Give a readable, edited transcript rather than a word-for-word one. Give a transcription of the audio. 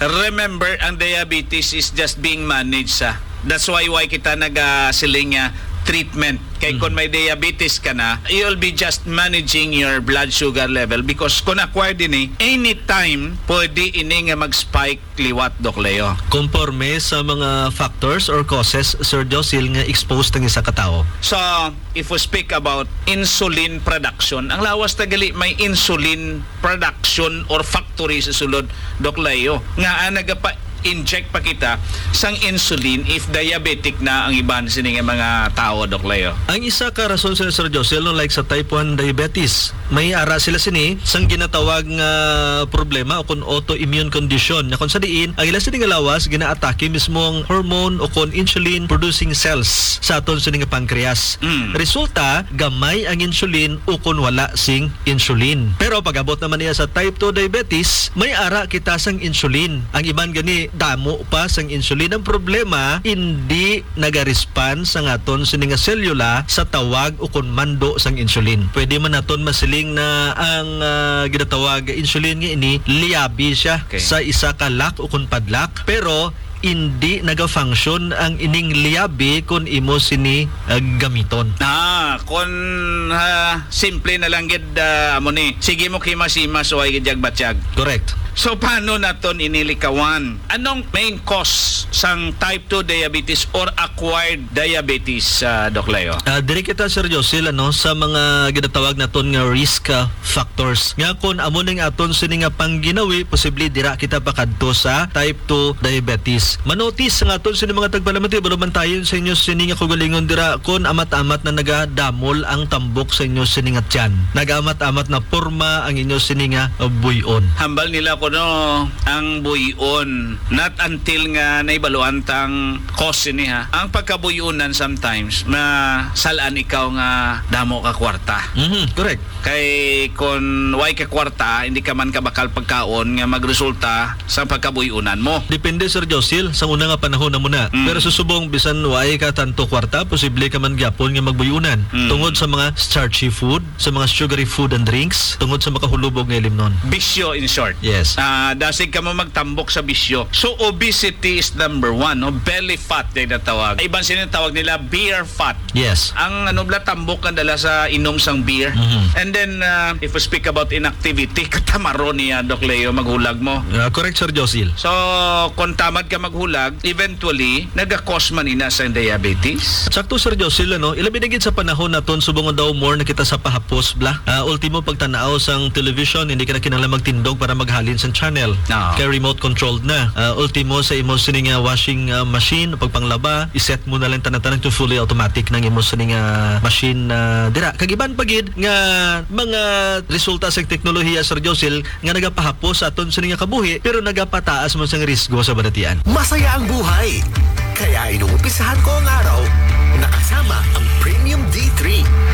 Remember, ang diabetes is just being managed. That's why kita nag-siling treatment. Kaya kung may diabetes ka na, you'll be just managing your blood sugar level because kung acquire din anytime pwede ini nga mag-spike liwat, Doc Leo. Conforme sa mga factors or causes, Sir Josil, nga exposed ng isa katao. So, if we speak about insulin production, ang lawas tagali may insulin production or factory sa sulod, Doc Leo. Nga nagapa-inject pa kita sang insulin if diabetic na ang iban sining mga tao, Doc Leo. Ang isa ka rason sa Sir Josil, like sa type 1 diabetes, may ara sila sini sang ginatawag nga problema o kung autoimmune condition na kung sa diin ang ila sini nga lawas ginaatake mismo ang hormone o kung insulin producing cells sa aton sini nga pancreas. Resulta gamay ang insulin o kung wala sing insulin. Pero pag-abot naman niya sa type 2 diabetes, may ara kita sang insulin. Ang iban gani damo pa sang insulin. Ang problema hindi naga-respond sa aton sini nga selula sa tawag o kung mando sang insulin. Pwede man naton masiling na ang ginatawag insulin nga ini liabi siya sa isa ka lock o kung padlock, pero hindi naga-function ang ining liabi kung imo sini gamiton. Kung simple na lang gid mo ni. Sige mo kimasimas o ay gidyag batyag. Correct. So paano naton inilikawan? Anong main cause sang type 2 diabetes or acquired diabetes, Doc Leo? Diri kita, Sir Josil, sa mga ginatawag naton nga risk factors. Nga kung amo ning aton sini nga pangginawi, posible dira kita pakadto sa type 2 diabetes. Manotis nga aton sini mga tagpalamati, baluman tayo sa inyo sini nga kugalingon dira kung amat-amat na nagadamol ang tambok sa inyo sini nga tiyan. Nagamat-amat na porma ang inyo sini nga buyon. Hambal nila ang buyon not until nga naibaluan tang cause ni ang pagkabuyunan sometimes salaan ikaw nga damo ka kwarta. Correct. Kay kung way ka kwarta hindi ka man kabakal pagkaon nga magresulta sa pagkabuyunan mo. Depende, Sir Josil, sa una nga panahon na muna. Pero susubong bisan way ka tanto kwarta, posible ka man gyapon nga magbuyunan tungod sa mga starchy food, sa mga sugary food and drinks, tungod sa makahulubog nga limnon. Bisyo in short. Yes. Dasig ka mo magtambok sa bisyo. So, obesity is number 1. Belly fat din natawag. Ibang sinatawag nila beer fat. Yes. Ang tambok ang dala sa inom sang beer. And then, if we speak about inactivity, katamaro niya, Doc Leo, maghulag mo. Correct, Sir Josil. So, kung tamad ka maghulag, eventually, nagakos man ina sa diabetes. Sakto, Sir Josil, ilabi na gid sa panahon naton subong daw more na kita sa pahapos bla. Ultimo pagtanaw sang television, hindi ka na kinahanglan magtindog para maghalin sa channel. Kaya remote controlled na. Ultimo sa imo sining washing machine pagpanglaba, iset mo na lang tanan-tanan to fully automatic nang imo sining machine dira. Kagiban pagid nga mga resulta sa teknolohiya, Sir Josil, nga nagapahapos sa aton sining kabuhi pero nagapataas mo sang risgo sa balatian. Masaya ang buhay. Kaya inumpisahan ko ang araw nakasama ang Premium D3.